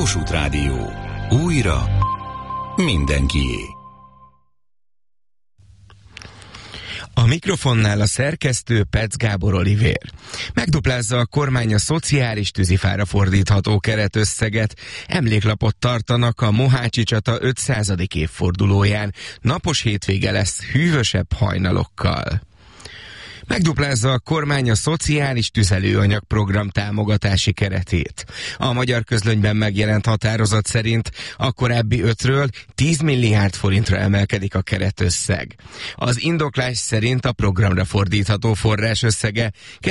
Kossuth Rádió. Újra mindenkié. A mikrofonnál a szerkesztő Petz Gábor Olivér. Megduplázza a kormány a szociális tűzifára fordítható keretösszeget. Emléklapot tartanak a Mohácsi csata 500. évfordulóján. Napos hétvége lesz hűvösebb hajnalokkal. Megduplázza a kormány a szociális tüzelőanyag program támogatási keretét. A Magyar Közlönyben megjelent határozat szerint a korábbi 5-ről 10 milliárd forintra emelkedik a keretösszeg. Az indoklás szerint a programra fordítható forrás összege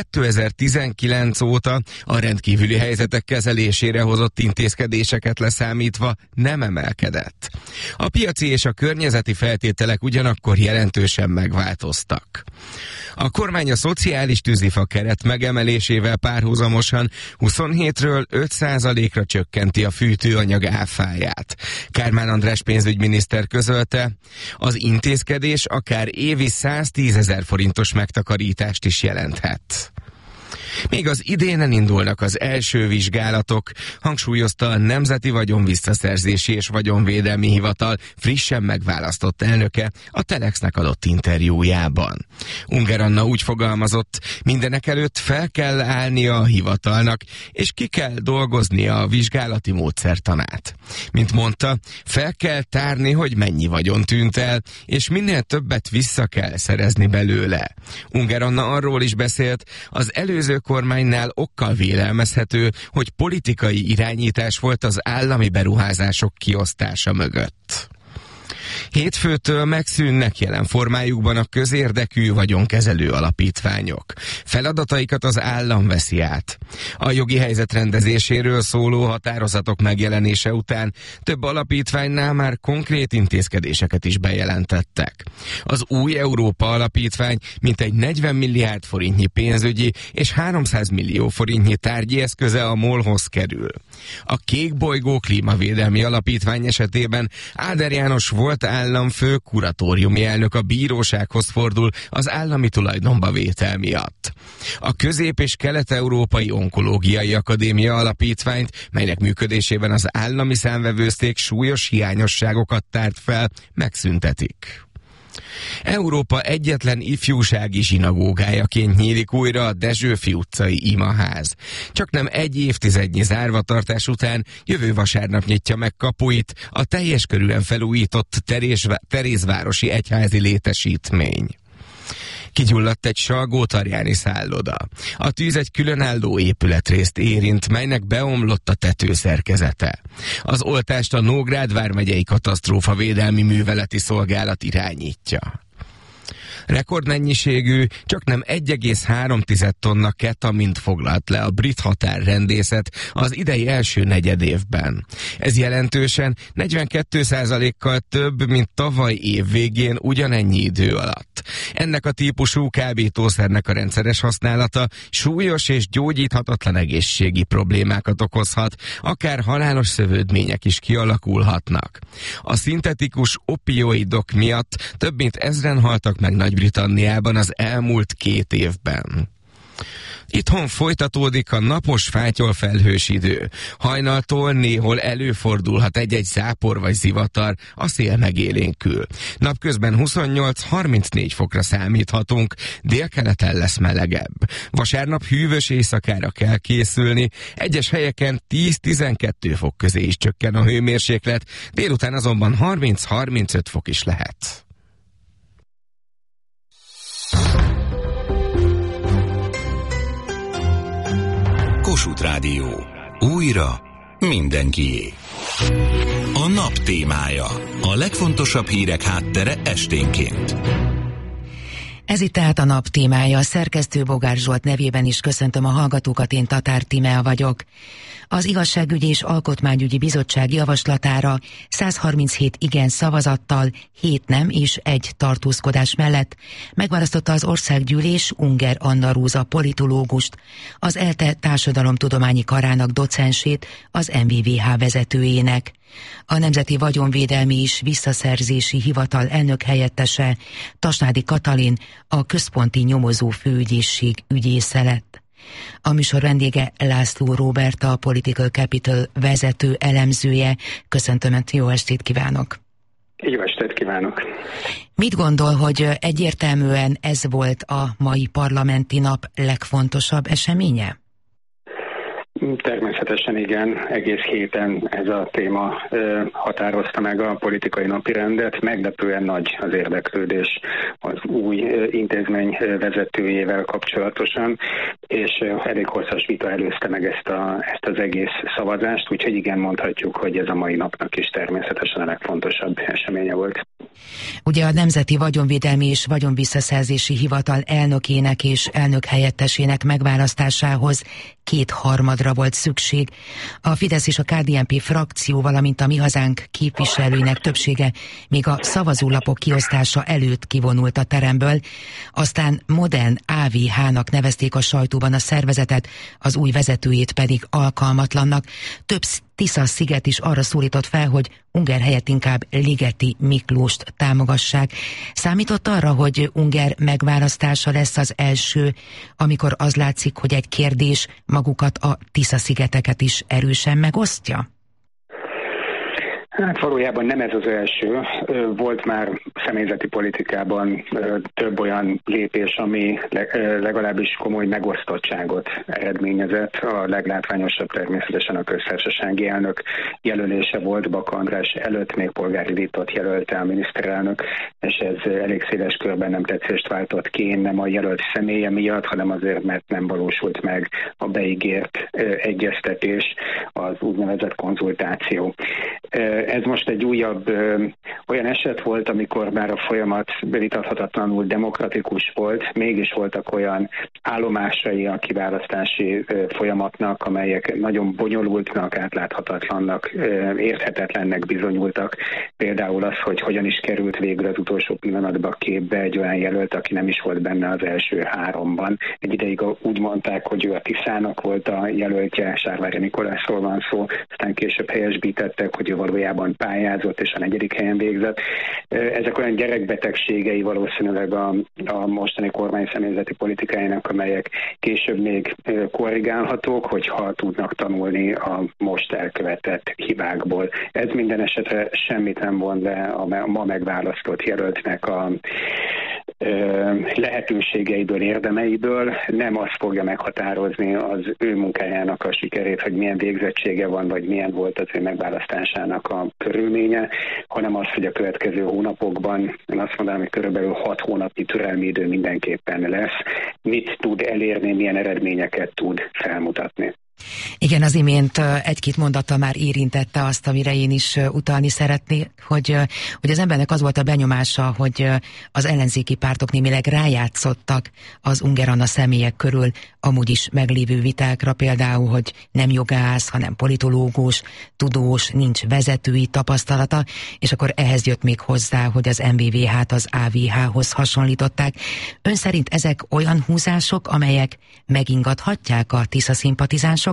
2019 óta a rendkívüli helyzetek kezelésére hozott intézkedéseket leszámítva nem emelkedett. A piaci és a környezeti feltételek ugyanakkor jelentősen megváltoztak. A kormány a szociális tűzifa keret megemelésével párhuzamosan 27-ről 5%-ra csökkenti a fűtőanyag áfáját. Kármán András pénzügyminiszter közölte, az intézkedés akár évi 110 000 forintos megtakarítást is jelenthet. Még az idénen indulnak az első vizsgálatok, hangsúlyozta a Nemzeti Vagyonvisszaszerzési és Vagyonvédelmi Hivatal frissen megválasztott elnöke a Telexnek adott interjújában. Unger Anna úgy fogalmazott, mindenekelőtt fel kell állnia a hivatalnak, és ki kell dolgoznia a vizsgálati módszertanát. Mint mondta, fel kell tárni, hogy mennyi vagyon tűnt el, és minél többet vissza kell szerezni belőle. Unger Anna arról is beszélt, az előző kormánynál okkal vélelmezhető, hogy politikai irányítás volt az állami beruházások kiosztása mögött. Hétfőtől megszűnnek jelen formájukban a közérdekű vagyonkezelő alapítványok. Feladataikat az állam veszi át. A jogi helyzet rendezéséről szóló határozatok megjelenése után több alapítványnál már konkrét intézkedéseket is bejelentettek. Az Új Európa Alapítvány mintegy 40 milliárd forintnyi pénzügyi és 300 millió forintnyi tárgyi eszköze a MOL-hoz kerül. A Kék Bolygó Klímavédelmi Alapítvány esetében Áder János volt államfő kuratóriumi elnök a bírósághoz fordul az állami tulajdonba vétel miatt. A Közép- és Kelet-Európai Onkológiai Akadémia Alapítványt, melynek működésében az állami számvevőszék súlyos hiányosságokat tárt fel, megszüntetik. Európa egyetlen ifjúsági zsinagógájaként nyílik újra a Dezsőfi utcai imaház. Csaknem egy évtizednyi zárvatartás után jövő vasárnap nyitja meg kapuit a teljes körűen felújított Terézvárosi egyházi létesítmény. Kigyulladt egy Salgótarjáni szálloda. A tűz egy különálló épületrészt érint, melynek beomlott a tetőszerkezete. Az oltást a Nógrád vármegyei katasztrófavédelmi műveleti szolgálat irányítja. Rekordmennyiségű, csaknem 1,3 tonna ketamint foglalt le a brit határrendészet az idei első negyedévben. Ez jelentősen 42%-kal több, mint tavaly év végén ugyanennyi idő alatt. Ennek a típusú kábítószernek a rendszeres használata súlyos és gyógyíthatatlan egészségi problémákat okozhat, akár halálos szövődmények is kialakulhatnak. A szintetikus opioidok miatt több mint 1000-en haltak meg Nagy-Britanniában az elmúlt 2 évben. Itthon folytatódik a napos fátyolfelhős idő. Hajnaltól néhol előfordulhat egy-egy zápor vagy zivatar, a szél megélénkül. Napközben 28-34 fokra számíthatunk, délkeleten lesz melegebb. Vasárnap hűvös éjszakára kell készülni, egyes helyeken 10-12 fok közé is csökken a hőmérséklet, délután azonban 30-35 fok is lehet. Kossuth Rádió. Újra mindenkié. A nap témája. A legfontosabb hírek háttere esténként. Ez itt tehát a nap témája. A szerkesztő Bogár Zsolt nevében is köszöntöm a hallgatókat, én Tatár Tímea vagyok. Az Igazságügyi és Alkotmányügyi Bizottság javaslatára 137 igen szavazattal, 7 nem és 1 tartózkodás mellett megválasztotta az Országgyűlés Unger Anna Róza politológust, az ELTE társadalomtudományi karának docensét, az MVVH vezetőjének. A Nemzeti Vagyonvédelmi és Visszaszerzési Hivatal elnökhelyettese, Tasnádi Katalin, a Központi Nyomozó Főügyészség ügyésze lett. A műsor vendége László Róbert, a Political Capital vezető elemzője. Köszöntöm, jó estét kívánok! Jó estét kívánok! Mit gondol, hogy egyértelműen ez volt a mai parlamenti nap legfontosabb eseménye? Természetesen igen, egész héten ez a téma határozta meg a politikai napirendet. Meglepően nagy az érdeklődés az új intézmény vezetőjével kapcsolatosan, és elég hosszas vita előzte meg ezt az egész szavazást, úgyhogy igen, mondhatjuk, hogy ez a mai napnak is természetesen a legfontosabb eseménye volt. Ugye a Nemzeti Vagyonvédelmi és Vagyonvisszaszerzési Hivatal elnökének és elnökhelyettesének megválasztásához 2/3 volt szükség. A Fidesz és a KDNP frakció, valamint a Mi Hazánk képviselőinek többsége még a szavazólapok kiosztása előtt kivonult a teremből, aztán modern AVH-nak nevezték a sajtóban a szervezetet, az új vezetőjét pedig alkalmatlannak. Több Tisza-sziget is arra szólított fel, hogy Unger helyett inkább Ligeti Miklóst támogassák. Számított arra, hogy Unger megválasztása lesz az első, amikor az látszik, hogy egy kérdés magukat a Tisza-szigeteket is erősen megosztja? Hát valójában nem ez az első. Volt már személyzeti politikában több olyan lépés, ami legalábbis komoly megosztottságot eredményezett. A leglátványosabb természetesen a köztársasági elnök jelölése volt. Baka András előtt még Polgári Vitot jelölte a miniszterelnök, és ez elég széles körben nem tetszést váltott ki, nem a jelölt személye miatt, hanem azért, mert nem valósult meg a beígért egyeztetés, az úgynevezett konzultáció. Ez most egy újabb olyan eset volt, amikor már a folyamat vitathatatlanul demokratikus volt, mégis voltak olyan állomásai a kiválasztási folyamatnak, amelyek nagyon bonyolultnak, átláthatatlannak, érthetetlennek bizonyultak. Például az, hogy hogyan is került végül az utolsó pillanatban képbe egy olyan jelölt, aki nem is volt benne az első 3-ban. Egy ideig úgy mondták, hogy ő a Tiszának volt a jelöltje, Sárvári Nikolászról van szó, aztán később helyesbítettek, hogy ő valójában pályázott és a 4. helyen végzett. Ezek olyan gyerekbetegségei valószínűleg a mostani kormány személyzeti politikájának, amelyek később még korrigálhatók, hogyha tudnak tanulni a most elkövetett hibákból. Ez minden esetre semmit nem von le a ma megválasztott jelöltnek a lehetőségeiből, érdemeiből. Nem azt fogja meghatározni az ő munkájának a sikerét, hogy milyen végzettsége van, vagy milyen volt az ő megválasztásának a körülménye, hanem az, hogy a következő hónapokban, én azt mondanám, hogy körülbelül 6 hónapnyi türelmi idő mindenképpen lesz, mit tud elérni, milyen eredményeket tud felmutatni. Igen, az imént egy-két mondattal már érintette azt, amire én is utalni szeretnék, hogy az embernek az volt a benyomása, hogy az ellenzéki pártok némileg rájátszottak az Unger Anna személyek körül amúgy is meglévő vitákra, például, hogy nem jogász, hanem politológus, tudós, nincs vezetői tapasztalata, és akkor ehhez jött még hozzá, hogy az MVVH-t az AVH-hoz hasonlították. Ön szerint ezek olyan húzások, amelyek megingathatják a Tisza szimpatizánsokat?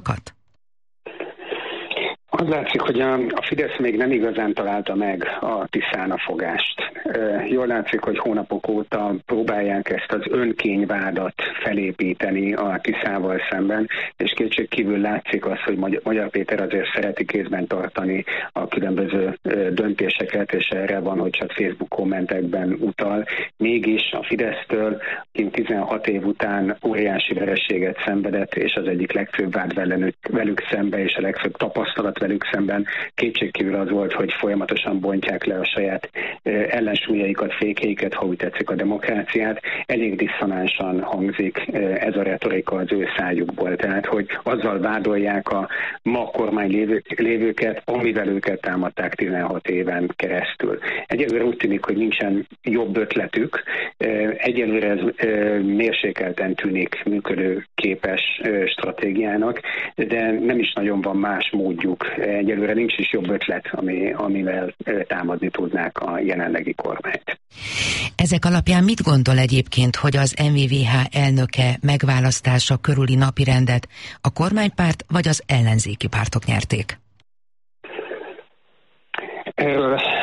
Az látszik, hogy a Fidesz még nem igazán találta meg a Tiszán a fogást. Jól látszik, hogy hónapok óta próbálják ezt az önkényvádat felépíteni a Tiszával szemben, és kétségkívül látszik az, hogy Magyar Péter azért szereti kézben tartani a különböző döntéseket, és erre van, hogy csak Facebook kommentekben utal. Mégis a Fidesztől 16 év után óriási vereséget szenvedett, és az egyik legfőbb vád velük szembe, és a legfőbb tapasztalat velük szemben kétségkívül az volt, hogy folyamatosan bontják le a saját ellensúlyaikat, fékeiket, ha úgy tetszik, a demokráciát. Elég disszonánsan hangzik ez a retorika az ő szájukból. Tehát, hogy azzal vádolják a ma kormány lévőket, amivel őket támadták 16 éven keresztül. Egyelőre úgy tűnik, hogy nincsen jobb ötletük. Egyelőre ez mérsékelten tűnik működőképes stratégiának, de nem is nagyon van más módjuk. Egyelőre nincs is jobb ötlet, amivel támadni tudnák a jelenlegi kormányt. Ezek alapján mit gondol egyébként, hogy az MVVH elnöke megválasztása körüli napirendet a kormánypárt vagy az ellenzéki pártok nyerték? Erről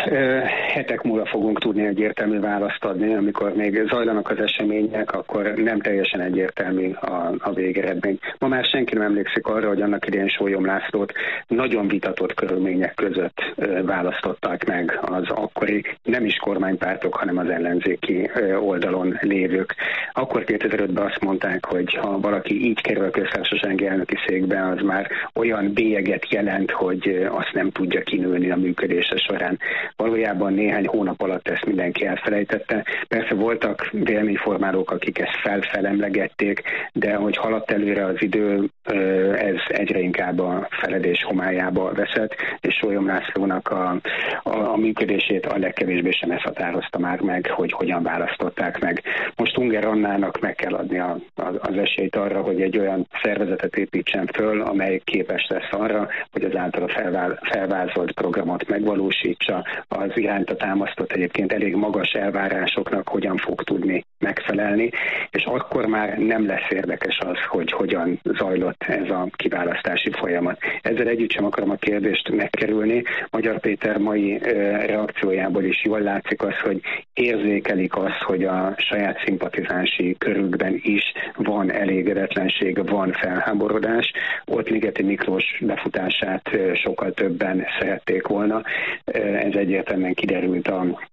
hetek múlva fogunk tudni egyértelmű választ adni, amikor még zajlanak az események, akkor nem teljesen egyértelmű a végeredmény. Ma már senki nem emlékszik arra, hogy annak idején Sólyom Lászlót nagyon vitatott körülmények között választották meg az akkori nem is kormánypártok, hanem az ellenzéki oldalon lévők. Akkor 2005-ben azt mondták, hogy ha valaki így kerül a köztársasági elnöki székbe, az már olyan bélyeget jelent, hogy azt nem tudja kinőni a működése során. Valójában néhány hónap alatt ezt mindenki elfelejtette. Persze voltak véleményformálók, akik ezt felfelemlegették, de hogy haladt előre az idő, ez egyre inkább a feledés homályába veszett, és Sólyom Lászlónak a működését a legkevésbé sem ezt határozta már meg, hogy hogyan választották meg. Most Ungár Annának meg kell adni az esélyt arra, hogy egy olyan szervezetet építsen föl, amely képes lesz arra, hogy az általa felvázolt programot megvalósítsa, az iránta támasztott egyébként elég magas elvárásoknak hogyan fog tudni megfelelni, és akkor már nem lesz érdekes az, hogy hogyan zajlott ez a kiválasztási folyamat. Ezzel együtt sem akarom a kérdést megkerülni. Magyar Péter mai reakciójából is jól látszik az, hogy érzékelik azt, hogy a saját szimpatizánsi körükben is van elégedetlenség, van felháborodás. Ott Ligeti Miklós befutását sokkal többen szerették volna. Ez egyértelműen kiderült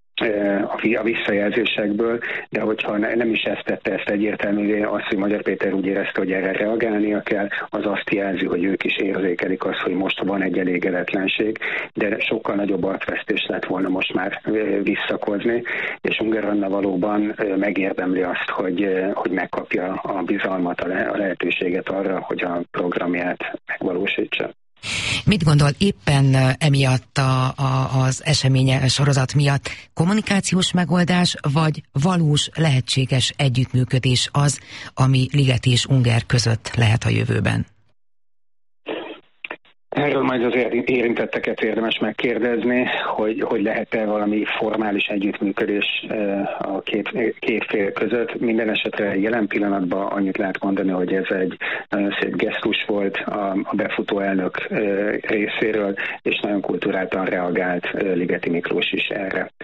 a visszajelzésekből, de hogyha nem is ezt tette ezt egyértelművé, az, hogy Magyar Péter úgy érezte, hogy erre reagálnia kell, az azt jelzi, hogy ők is érzékelik azt, hogy most van egy elégedetlenség, de sokkal nagyobb arcvesztés lett volna most már visszakozni, és Ungár Anna valóban megérdemli azt, hogy megkapja a bizalmat, a lehetőséget arra, hogy a programját megvalósítsa. Mit gondol éppen emiatt az eseménye sorozat miatt kommunikációs megoldás, vagy valós lehetséges együttműködés az, ami Ligeti és Ungár között lehet a jövőben? Erről majd az érintetteket érdemes megkérdezni, hogy lehet-e valami formális együttműködés a két fél között. Minden esetre jelen pillanatban annyit lehet mondani, hogy ez egy nagyon szép gesztus volt a befutó elnök részéről, és nagyon kulturáltan reagált Ligeti Miklós is erre.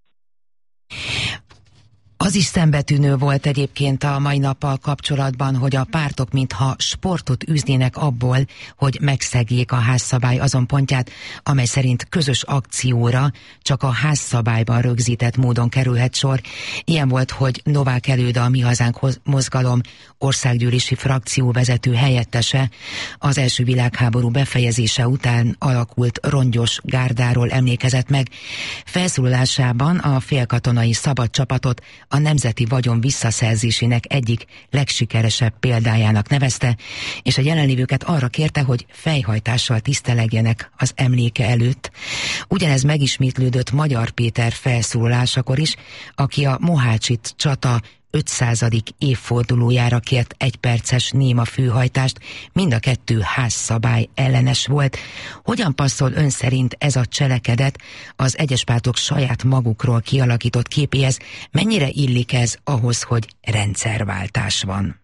Az is szembetűnő volt egyébként a mai nappal kapcsolatban, hogy a pártok mintha sportot űznének abból, hogy megszegjék a házszabály azon pontját, amely szerint közös akcióra csak a házszabályban rögzített módon kerülhet sor. Ilyen volt, hogy Novák Előd, a Mi Hazánk mozgalom országgyűlési frakcióvezető helyettese az első világháború befejezése után alakult rongyos gárdáról emlékezett meg. Felszólalásában a félkatonai szabad csapatot a nemzeti vagyon visszaszerzésének egyik legsikeresebb példájának nevezte, és a jelenlévőket arra kérte, hogy fejhajtással tisztelegjenek az emléke előtt. Ugyanez megismétlődött Magyar Péter felszólalásakor is, aki a Mohácsit csata 500. évfordulójára kért 1 perces néma főhajtást, mind a kettő házszabály ellenes volt. Hogyan passzol ön szerint ez a cselekedet az egyes pártok saját magukról kialakított képéhez? Mennyire illik ez ahhoz, hogy rendszerváltás van?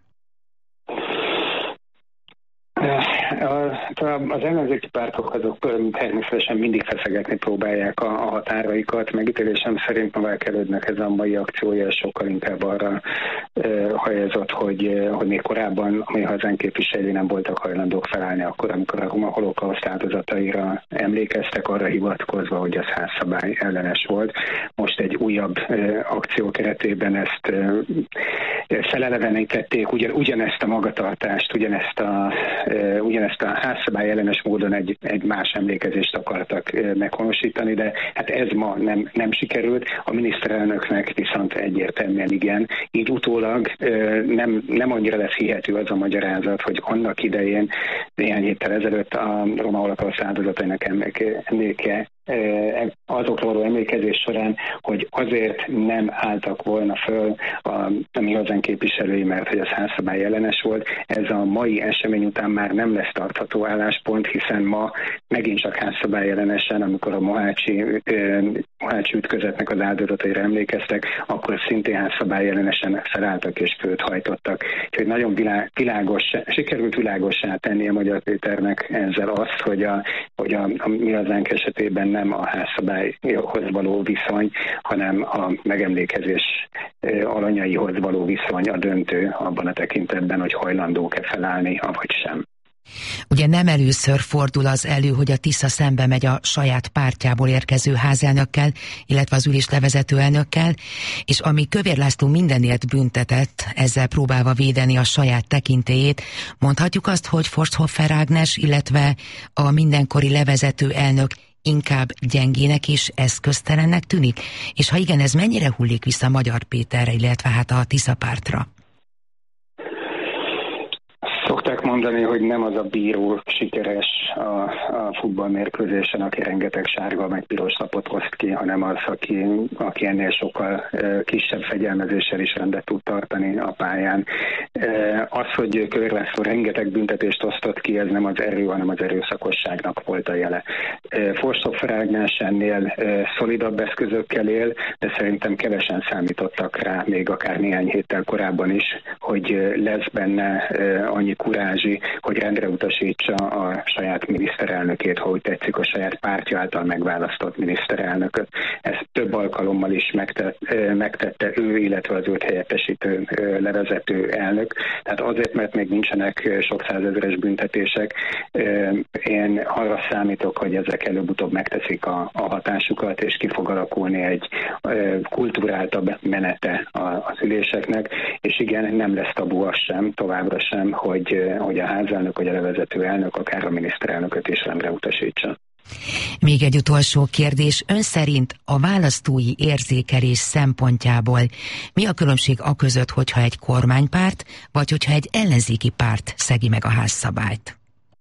Az ellenzéki pártok azok természetesen mindig feszegetni próbálják a határaikat. Megítélésem szerint Novák Elődnek ez a mai akciója sokkal inkább arra hajazott, hogy még korábban a Mi Hazánk képviselői nem voltak hajlandók felállni akkor, amikor a holokauszt áldozataira emlékeztek, arra hivatkozva, hogy az házszabály ellenes volt. Most egy újabb akció keretében ezt felelevenítették, ugyanezt a magatartást, ugyanezt a házszabály ellenes módon egy más emlékezést akartak meghonosítani, de hát ez ma nem sikerült. A miniszterelnöknek viszont egyértelműen igen. Így utólag nem annyira lesz hihető az a magyarázat, hogy annak idején néhány héttel ezelőtt a roma holokauszt áldozatainak emléke azokról való emlékezés során, hogy azért nem álltak volna föl a Mi Hazánk képviselői, mert hogy az házszabály ellenes volt. Ez a mai esemény után már nem lesz tartható álláspont, hiszen ma megint csak házszabály ellenesen, amikor a Mohácsi ütközetnek az áldozataira emlékeztek, akkor szintén házszabály ellenesen felálltak és főt hajtottak. Úgyhogy nagyon sikerült világossá tenni a Magyar Péternek ezzel azt, hogy a mi hazánk esetében nem a házszabályhoz való viszony, hanem a megemlékezés alanyaihoz való viszony a döntő abban a tekintetben, hogy hajlandók-e felállni, avagy sem. Ugye nem először fordul az elő, hogy a Tisza szembe megy a saját pártjából érkező házelnökkel, illetve az ülést levezető elnökkel, és ami Kövér László mindenért büntetett, ezzel próbálva védeni a saját tekintélyét, mondhatjuk azt, hogy Forsthoffer Ágnes, illetve a mindenkori levezető elnök inkább gyengének és eszköztelennek tűnik? És ha igen, ez mennyire hullik vissza Magyar Péterre, illetve hát a Tisza pártra? Szokták mondani, hogy nem az a bíró sikeres a futballmérkőzésen, aki rengeteg sárga meg piros lapot oszt ki, hanem az, aki ennél sokkal kisebb fegyelmezéssel is rendet tud tartani a pályán. Az, hogy Kövér László rengeteg büntetést osztott ki, ez nem az erő, hanem az erőszakosságnak volt a jele. Forsthoffer Ágnes ennél szolidabb eszközökkel él, de szerintem kevesen számítottak rá, még akár néhány héttel korábban is, hogy lesz benne annyi kurázsi, hogy rendre utasítsa a saját miniszterelnökét, ha úgy tetszik, a saját pártja által megválasztott miniszterelnököt. Ezt több alkalommal is megtette ő, illetve az őt helyettesítő levezető elnök. Tehát azért, mert még nincsenek sok százezeres büntetések, én arra számítok, hogy ezek előbb-utóbb megteszik a hatásukat, és ki fog alakulni egy kulturáltabb menete az üléseknek, és igen, nem lesz tabu az sem, továbbra sem, hogy a házelnök, vagy a levezető elnök, akár a miniszterelnököt is rendre utasítsa. Még egy utolsó kérdés. Ön szerint a választói érzékelés szempontjából mi a különbség aközött, hogyha egy kormánypárt, vagy hogyha egy ellenzéki párt szegi meg a házszabályt?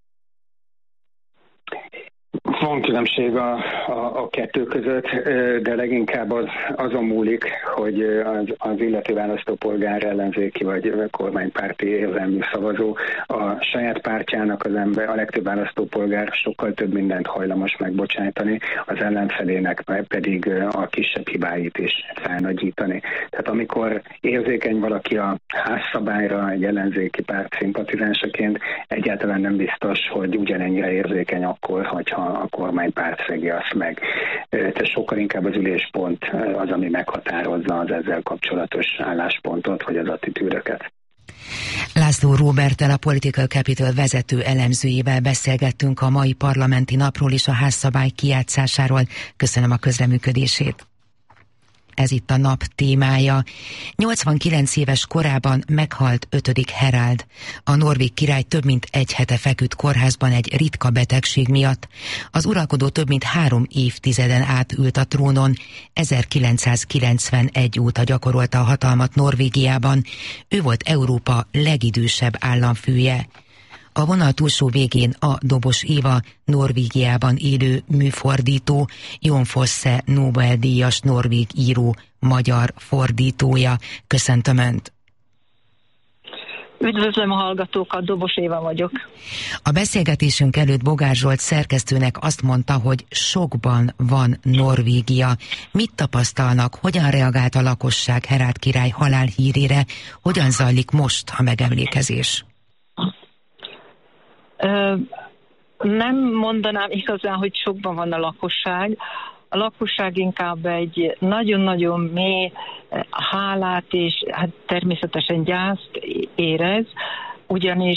Van különbség a kettő között, de leginkább azon múlik, hogy az illető választópolgár ellenzéki vagy kormánypárti érzelmű szavazó a saját pártjának az ember, a legtöbb választópolgár sokkal több mindent hajlamos megbocsájtani, az ellenfelének pedig a kisebb hibáit is felnagyítani. Tehát amikor érzékeny valaki a házszabályra egy ellenzéki párt szimpatizánsaként, egyáltalán nem biztos, hogy ugyanennyire érzékeny akkor, hogyha a kormánypárt szegi azt meg. Tehát sokkal inkább az üléspont az, ami meghatározza az ezzel kapcsolatos álláspontot, vagy az attitűdöket. László Róberttel, a Political Capital vezető elemzőjével beszélgettünk a mai parlamenti napról és a házszabály kijátszásáról. Köszönöm a közreműködését. Ez itt a nap témája. 89 éves korában meghalt 5. Harald. A norvég király több mint egy hete feküdt kórházban egy ritka betegség miatt. Az uralkodó több mint 3 évtizeden át ült a trónon. 1991 óta gyakorolta a hatalmat Norvégiában. Ő volt Európa legidősebb államfője. A vonal túlsó végén a Dobos Éva, Norvégiában élő műfordító, Jon Fosse Nobel-díjas norvég író, magyar fordítója. Köszöntöm Önt! Üdvözlöm a hallgatókat, Dobos Éva vagyok. A beszélgetésünk előtt Bogár Zsolt szerkesztőnek azt mondta, hogy sokban van Norvégia. Mit tapasztalnak, hogyan reagált a lakosság Harald király halálhírére, hogyan zajlik most a megemlékezés? Nem mondanám igazán, hogy sokban van a lakosság. A lakosság inkább egy nagyon-nagyon mély hálát és hát természetesen gyászt érez, ugyanis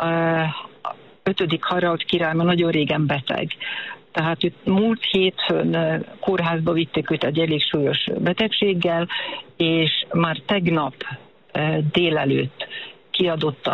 5. Harald király már nagyon régen beteg. Tehát múlt hétfőn kórházba vitték őt egy elég súlyos betegséggel, és már tegnap délelőtt kiadott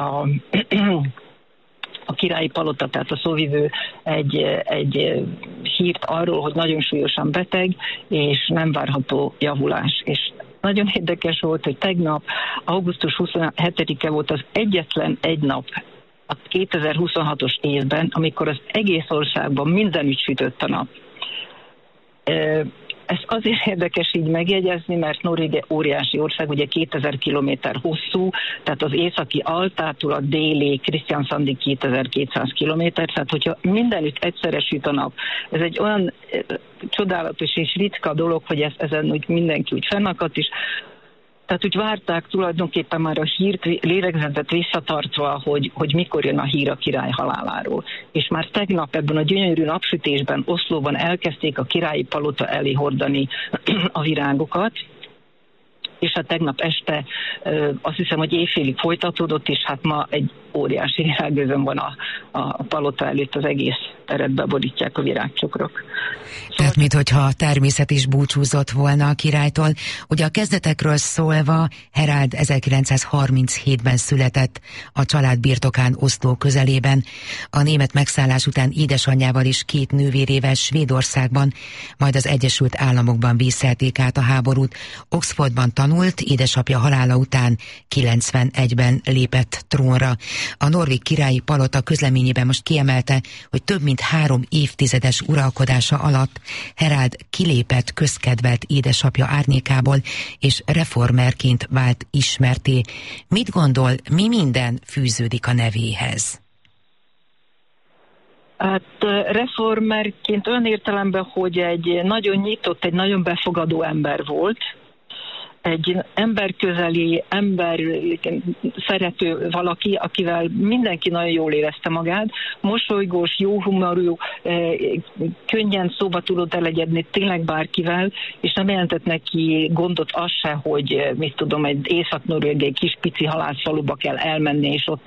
a királyi palota, tehát a szóvivő egy hírt arról, hogy nagyon súlyosan beteg, és nem várható javulás. És nagyon érdekes volt, hogy tegnap, augusztus 27-e volt az egyetlen egy nap a 2026-os évben, amikor az egész országban mindenütt sütött a nap. Ez azért érdekes így megjegyezni, mert Norvégia óriási ország, ugye 2000 kilométer hosszú, tehát az északi Altától a déli Kristiansandig 2200 kilométer, tehát hogyha mindenütt egyszerre süt a nap, ez egy olyan csodálatos és ritka dolog, hogy ezen úgy mindenki úgy fennakadt is. Tehát úgy várták tulajdonképpen már a hírt, lélegzetet visszatartva, hogy mikor jön a hír a király haláláról. És már tegnap ebben a gyönyörű napsütésben Oszlóban elkezdték a királyi palota elé hordani a virágokat, és hát tegnap este azt hiszem, hogy éjfélig folytatódott, és hát ma egy óriási virágözön van a palota előtt, az egész teret beborítják a virágcsokrok. Tehát, minthogyha a természet is búcsúzott volna a királytól. Ugye a kezdetekről szólva, Harald 1937-ben született a család birtokán Oszló közelében. A német megszállás után édesanyjával és 2 nővérével Svédországban, majd az Egyesült Államokban vészelték át a háborút. Oxfordban tanult, édesapja halála után 91-ben lépett trónra. A norvég királyi palota közleményében most kiemelte, hogy több mint 3 évtizedes uralkodása alatt Harald kilépett közkedvelt édesapja árnyékából, és reformerként vált ismertté. Mit gondol, mi minden fűződik a nevéhez? Hát reformerként olyan értelemben, hogy egy nagyon nyitott, egy nagyon befogadó ember volt, egy emberközeli, szerető valaki, akivel mindenki nagyon jól érezte magát, mosolygós, jó humorú, könnyen szóba tudott elegyedni tényleg bárkivel, és nem jelentett neki gondot az se, hogy mit tudom, egy észak-norvégiai kis pici halászfaluba kell elmenni, és ott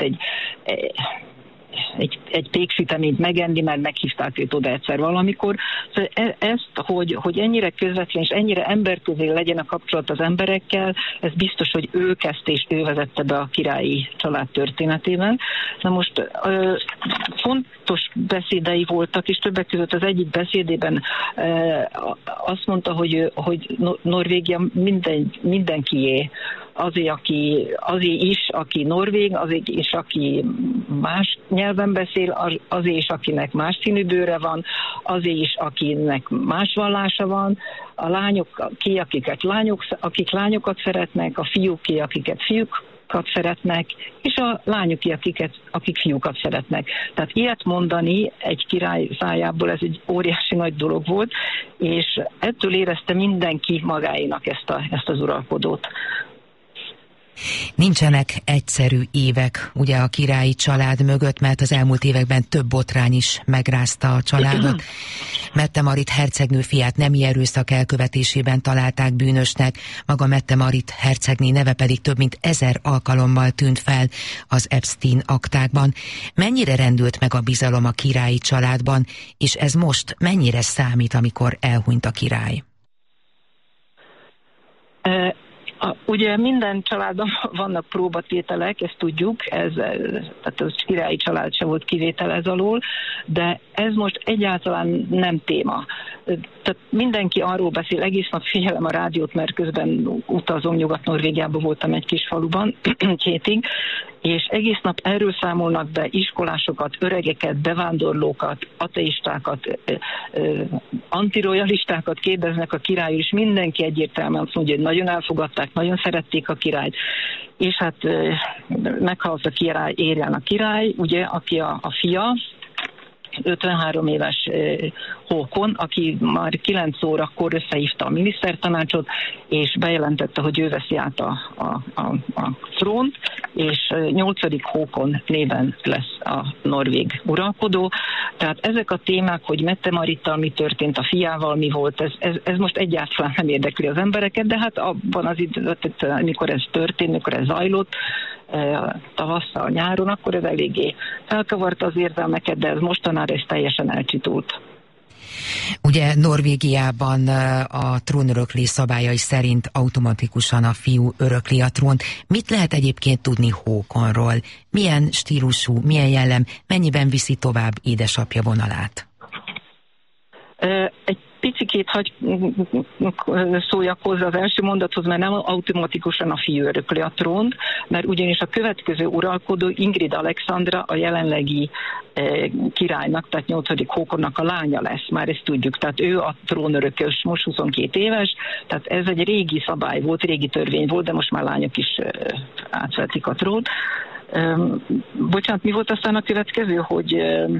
egy péksüteményt megenni, mert meghívták őt oda egyszer valamikor. Szóval ezt, hogy ennyire közvetlen és ennyire emberközé legyen a kapcsolat az emberekkel, ez biztos, hogy ő kezdte és ő vezette be a királyi család történetében. Na most fontos beszédei voltak, és többek között az egyik beszédében azt mondta, hogy Norvégia mindenkié. Azért is, aki norvég, azért is, aki más nyelven beszél, azért is, akinek más színű bőre van, azért is, akinek más vallása van, a lányok ki, akik lányokat szeretnek, a fiúk ki, akiket fiúkat szeretnek, és a lányok ki, akik fiúkat szeretnek. Tehát ilyet mondani egy király szájából, ez egy óriási nagy dolog volt, és ettől érezte mindenki magáénak ezt az uralkodót. Nincsenek egyszerű évek ugye a királyi család mögött, mert az elmúlt években több botrány is megrázta a családot. Mette-Marit hercegnő fiát nemi erőszak elkövetésében találták bűnösnek, maga Mette-Marit hercegné neve pedig több mint 1000 alkalommal tűnt fel az Epstein aktákban. Mennyire rendült meg a bizalom a királyi családban, és ez most mennyire számít, amikor elhunyt a király? Ugye minden családban vannak próbatételek, ezt tudjuk, tehát a királyi család se volt kivétel ez alól, de ez most egyáltalán nem téma. Tehát mindenki arról beszél, egész nap figyelem a rádiót, mert közben utazom, Nyugat-Norvégiában voltam egy kis faluban 2 hétig, és egész nap erről számolnak be iskolásokat, öregeket, bevándorlókat, ateistákat, antirojalistákat kérdeznek a királyról, és mindenki egyértelműen azt mondja, hogy nagyon elfogadták, nagyon szerették a királyt, és hát meghalt a király, érjen a király, ugye, aki a fia, 53 éves Håkon, aki már 9 órakor összehívta a minisztertanácsot, és bejelentette, hogy ő veszi át a trónt, és 8. Håkon néven lesz a norvég uralkodó. Tehát ezek a témák, hogy Mette-Marittal mi történt, a fiával mi volt, ez most egyáltalán nem érdekli az embereket, de hát abban az időben, amikor ez történt, amikor ez zajlott, tavasszal, nyáron, akkor ez eléggé felkavarta az érzelmeket, de ez mostanára ez teljesen elcsitult. Ugye Norvégiában a trónöröklés szabályai szerint automatikusan a fiú örökli a trónt. Mit lehet egyébként tudni Håkonról? Milyen stílusú, milyen jellem, mennyiben viszi tovább édesapja vonalát? Egy picikét hagy szóljak hozzá az első mondathoz, mert nem automatikusan a fiú örökli a trónt, mert ugyanis a következő uralkodó Ingrid Alexandra a jelenlegi királynak, tehát 8. Hókonnak a lánya lesz, már ezt tudjuk. Tehát ő a trónörökös, most 22 éves, tehát ez egy régi szabály volt, régi törvény volt, de most már lányok is átvetik a trónt. Bocsánat, mi volt aztán a következő, hogy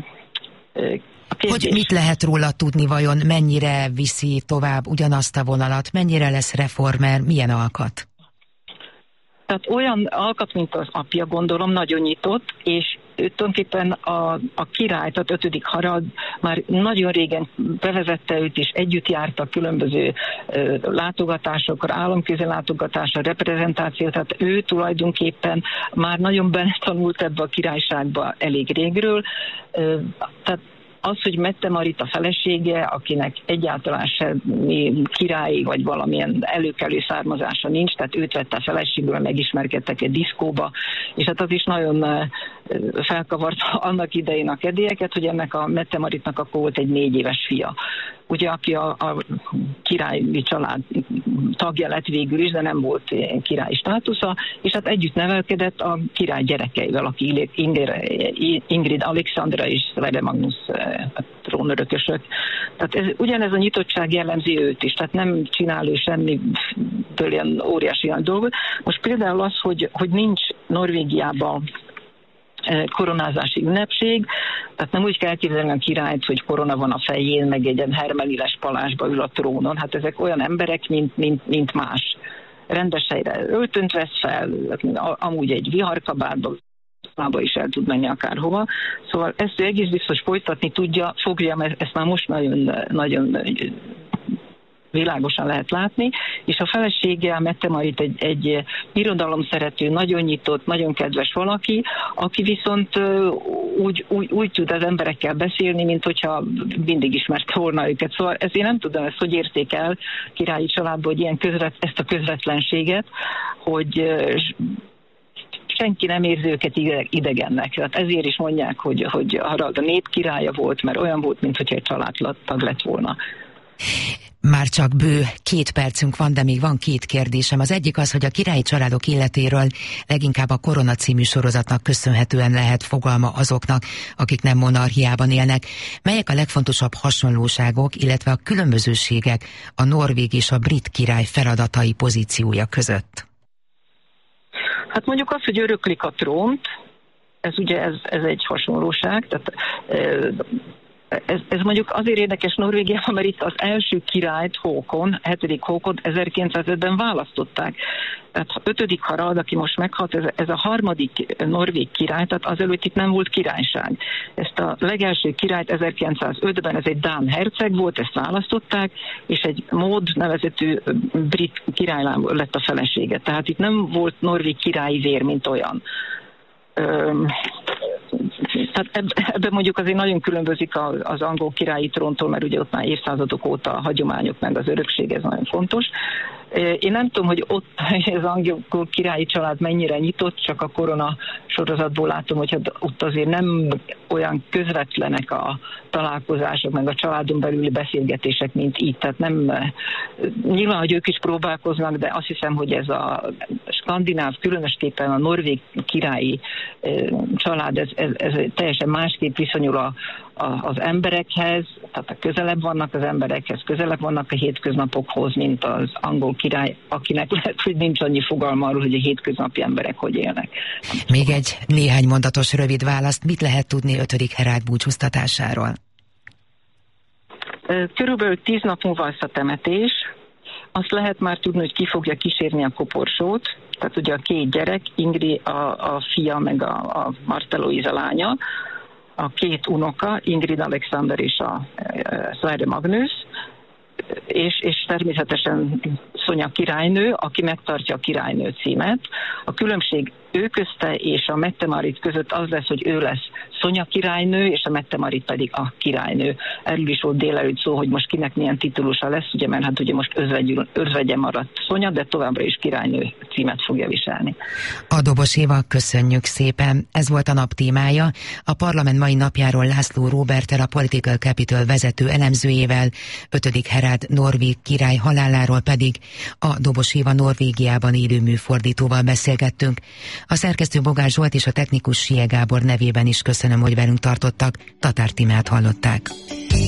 mit lehet róla tudni, vajon mennyire viszi tovább ugyanazt a vonalat, mennyire lesz reformer, milyen alkat? Tehát olyan alkat, mint az apja, gondolom, nagyon nyitott, és tulajdonképpen a király, tehát 5. Harald már nagyon régen bevezette őt, és együtt jártak különböző látogatásokra, államközi látogatásra, reprezentáció, tehát ő tulajdonképpen már nagyon beletanult ebbe a királyságba elég régről, tehát az, hogy Mette Marit a felesége, akinek egyáltalán semmi királyi vagy valamilyen előkelő származása nincs, tehát őt vette a feleségül, megismerkedtek egy diszkóba, és hát az is nagyon felkavarta annak idején a kedélyeket, hogy ennek a Mette Maritnak akkor volt egy 4 éves fia. Ugye, aki a királyi család tagja lett végül is, de nem volt királyi státusza, és hát együtt nevelkedett a király gyerekeivel, aki Ingrid Alexandra és Sverre Magnus trónörökösök. Tehát ugyanez a nyitottság jellemzi őt is, tehát nem csinál ő semmiből ilyen óriási ilyen dolgot. Most például az, hogy nincs Norvégiában koronázási ünnepség, tehát nem úgy kell képzelni a királyt, hogy korona van a fején, meg egy ilyen hermeliles palásba ül a trónon, hát ezek olyan emberek, mint más. Rendes helyre öltönt vesz fel, amúgy egy viharkabátba is el tud menni akárhova. Szóval ezt ő egész biztos folytatni fogja, mert ezt már most nagyon világosan lehet látni, és a felesége, a Mette Marit egy irodalomszerető, nagyon nyitott, nagyon kedves valaki, aki viszont úgy tud az emberekkel beszélni, mint hogyha mindig ismerte volna őket. Szóval ezt én nem tudom, ezt hogy érték el királyi családból, hogy ilyen ezt a közvetlenséget, hogy senki nem érzi őket idegennek. Tehát ezért is mondják, hogy Harald a nép királya volt, mert olyan volt, mintha egy családtag lett volna. Már csak bő 2 percünk van, de még van 2 kérdésem. Az egyik az, hogy a királyi családok életéről leginkább a Korona című sorozatnak köszönhetően lehet fogalma azoknak, akik nem monarchiában élnek. Melyek a legfontosabb hasonlóságok, illetve a különbözőségek a norvég és a brit király feladatai, pozíciója között? Hát mondjuk az, hogy öröklik a trónt, ez egy hasonlóság, tehát ez mondjuk azért érdekes Norvégiában, mert itt az első királyt, Håkon, 7. Håkon 1905-ben választották. Tehát 5. Harald, aki most meghalt, ez a 3. norvég király, tehát azelőtt itt nem volt királyság. Ezt a legelső királyt 1905-ben, ez egy dán herceg volt, ezt választották, és egy Maud nevezetű brit király lett a felesége. Tehát itt nem volt norvég királyi vér, mint olyan. Tehát ebben mondjuk azért nagyon különbözik az angol királyi tróntól, mert ugye ott már évszázadok óta a hagyományok meg az örökség, ez nagyon fontos. Én nem tudom, hogy ott az angol királyi család mennyire nyitott, csak a Korona sorozatból látom, hogy ott azért nem olyan közvetlenek a találkozások, meg a családon belüli beszélgetések, mint itt. Tehát nem, nyilván, hogy ők is próbálkoznak, de azt hiszem, hogy ez a skandináv, különösképpen a norvég királyi család, ez teljesen másképp viszonyul az emberekhez, tehát közelebb vannak az emberekhez, közelebb vannak a hétköznapokhoz, mint az angol király, akinek lehet, hogy nincs annyi fogalma arról, hogy a hétköznapi emberek hogy élnek. Még egy néhány mondatos rövid választ. Mit lehet tudni 5. Harald búcsúztatásáról? Körülbelül 10 nap múlva lesz a temetés. Azt lehet már tudni, hogy ki fogja kísérni a koporsót. Tehát ugye a 2 gyerek, Ingrid a fia, meg a Martha Louise lánya, a 2 unoka, Ingrid Alexander és a Sverre Magnus, és természetesen Sonja királynő, aki megtartja a királynő címet. A különbség ő közte és a Mette Marit között az lesz, hogy ő lesz Szonya királynő, és a Mette Marit pedig a királynő. Erről is volt délelőtt szó, hogy most kinek milyen titulusa lesz, ugye, mert hát ugye most özvegye maradt Szonya, de továbbra is királynő címet fogja viselni. A Dobos Éva, köszönjük szépen. Ez volt a nap témája. A parlament mai napjáról László Róberttel, a Political Capital vezető elemzőjével, 5. Herald norvég király haláláról pedig a Dobos Éva Norvégiában élő műfordítóval beszélgettünk. A szerkesztő Bogár Zsolt és a technikus Sie Gábor nevében is köszönöm, hogy velünk tartottak. Tatár Tímeát hallották.